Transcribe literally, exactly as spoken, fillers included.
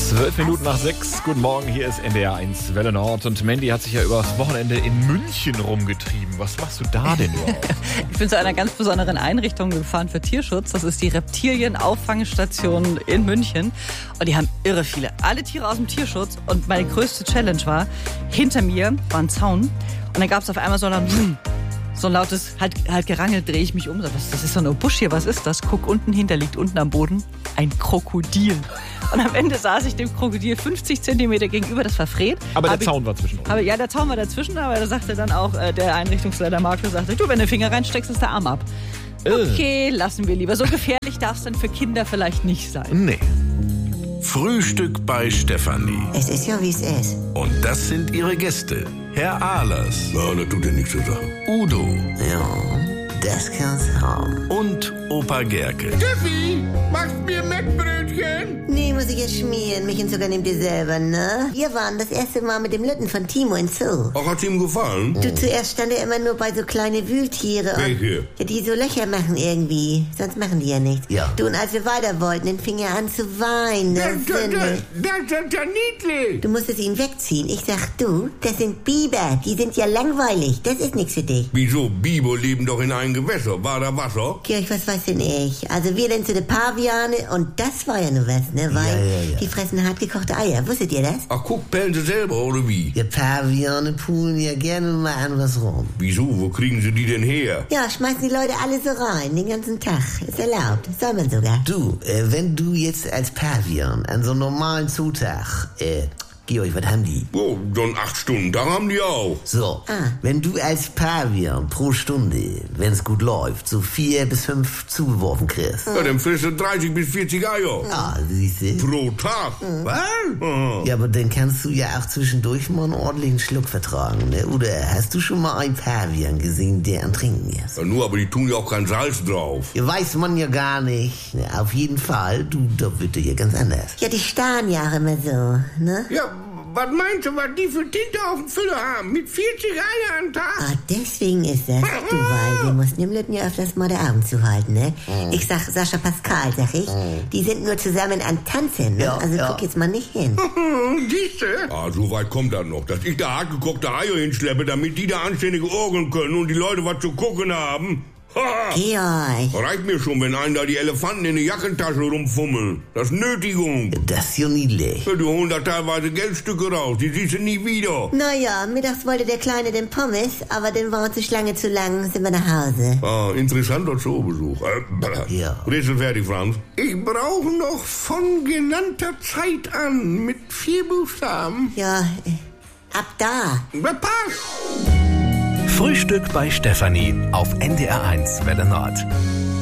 Zwölf Minuten nach sechs. Guten Morgen, hier ist N D R eins Welle Nord. Und Mandy hat sich ja übers Wochenende in München rumgetrieben. Was machst du da denn überhaupt? Ich bin zu einer ganz besonderen Einrichtung gefahren für Tierschutz. Das ist die Reptilienauffangstation in München. Und die haben irre viele. Alle Tiere aus dem Tierschutz. Und meine größte Challenge war, hinter mir war ein Zaun. Und dann gab es auf einmal so ein, so ein lautes, halt, halt gerangelt, drehe ich mich um. Das, das ist so ein Busch hier, was ist das? Guck unten hin, der liegt unten am Boden. Ein Krokodil. Und am Ende saß ich dem Krokodil fünfzig Zentimeter gegenüber, das war Fred. Aber der Hab Zaun ich, war zwischen uns. Aber, ja, der Zaun war dazwischen, aber da sagte dann auch äh, der Einrichtungsleiter Marco, sagte, du, wenn du den Finger reinsteckst, ist der Arm ab. Okay, lassen wir lieber. So gefährlich darf es dann für Kinder vielleicht nicht sein. Nee. Frühstück bei Stefanie. Es ist ja, wie es ist. Und das sind ihre Gäste. Herr Ahlers. Ja, das tut ja nichts zu sagen. Udo. Ja, das kann's haben. Und Opa Gerke. Steffi, machst mir Mettbrötchen? Nee, muss ich jetzt schmieren. Mich und sogar nehmt ihr selber, ne? Wir waren das erste Mal mit dem Lütten von Timo in Zoo. Ach, hat's ihm gefallen? Du, zuerst stand er immer nur bei so kleine Wühltiere. Und, Welche? ja, die so Löcher machen irgendwie. Sonst machen die ja nichts. Ja. Du, und als wir weiter wollten, dann fing er an zu weinen. Das, Das das, sind das, das ist ja niedlich. Du musstest ihn wegziehen. Ich sag, du, das sind Biber. Die sind ja langweilig. Das ist nichts für dich. Wieso? Biber leben doch in einem Gewässer. War da Wasser? Kirch, was weiß denn ich? Also wir denn zu den Paviane und das war ja nur was, ne? Weil Ja, ja, ja. die fressen hart gekochte Eier. Wusstet ihr das? Ach, guck, pellen sie selber, oder wie? Die Paviane poolen ja gerne mal an was rum. Wieso? Wo kriegen sie die denn her? Ja, schmeißen die Leute alle so rein, den ganzen Tag. Ist erlaubt, soll man sogar. Du, äh, wenn du jetzt als Pavian an so einem normalen Zutag, äh, Georg, was haben die? Oh, so einen acht Stunden, da haben die auch. So, Ah. wenn du als Pavian pro Stunde, wenn es gut läuft, so vier bis fünf zugeworfen kriegst. Ja, dann frisst du dreißig bis vierzig Eier. Ah, siehst du? Pro Tag. Was? Ah. Ja, aber dann kannst du ja auch zwischendurch mal einen ordentlichen Schluck vertragen, ne? Oder hast du schon mal einen Pavian gesehen, der an Trinken ist? Ja, nur, aber die tun ja auch kein Salz drauf. Ja, weiß man ja gar nicht. Ja, auf jeden Fall, du, da wird dir ja ganz anders. Ja, die starren ja auch immer so, ne? Ja, was meinst du, was die für Tinte auf dem Füller haben? Mit vierzig Eier am Tag? Ah, deswegen ist das. Du, weil wir mussten dem Lütten ja öfters mal die Augen zuhalten, ne? Ich sag Sascha Pascal, sag ich. Die sind nur zusammen an Tanzen, ne? Ja, Also ja. guck jetzt mal nicht hin. Siehste? Ah, so weit kommt das noch, dass ich da hartgekochte Eier hinschleppe, damit die da anständige Orgeln können und die Leute was zu gucken haben. Ha! Georg. Reicht mir schon, wenn einen da die Elefanten in die Jackentasche rumfummeln. Das ist Nötigung. Das ist ja niedlich. Ja, die holen da teilweise Geldstücke raus, die siehst du nie wieder. Naja, mittags wollte der Kleine den Pommes, aber dann war uns die Schlange zu lang, sind wir nach Hause. Ah, interessanter Zoobesuch. Äh, Ja. Rätsel fertig, Franz. Ich brauche noch von genannter Zeit an mit vier Buchstaben. Ja, äh, ab da. Passt. Frühstück bei Stefanie auf N D R eins Welle Nord.